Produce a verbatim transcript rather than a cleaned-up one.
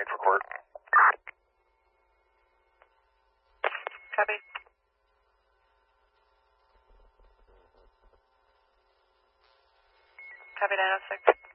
eight for court. Copy. Copy nine oh six.